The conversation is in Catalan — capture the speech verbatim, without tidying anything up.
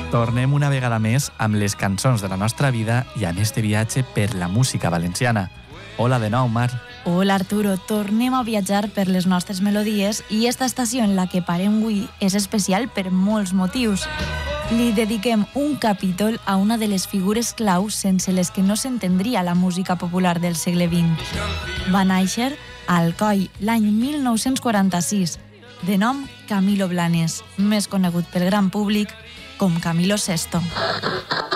Tornem una vegada més amb les cançons de la nostra vida i amb este viatge per la música valenciana. Hola de nou, Mar. Hola, Arturo. Tornem a viatjar per les nostres melodies i esta estació en la que parem avui és especial per molts motius. Li dediquem un capítol a una de les figures claus sense les que no s'entendria la música popular del segle vint. Va néixer a Alcoi l'any mil nou-cents quaranta-sis, de nom Camilo Blanes, més conegut pel gran públic com Camilo Sesto.